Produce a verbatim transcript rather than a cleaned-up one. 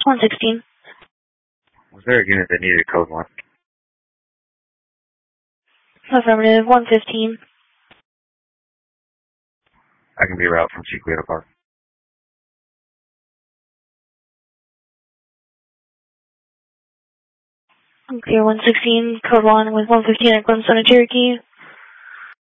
one sixteen. Was there a unit that needed code one? Affirmative, one fifteen. I can be route from Chiquita Park. Okay, one sixteen, code one with one fifteen at Glen Center, Cherokee.